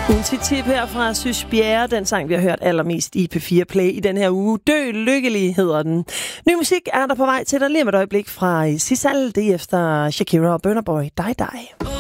En tip her fra Sys Bjerre, den sang, vi har hørt allermest i P4 Play i den her uge. Dø lykkelig hedder den. Ny musik er der på vej til dig lige om et øjeblik fra Sisal. Det er efter Shakira og Burna Boy. Die Die.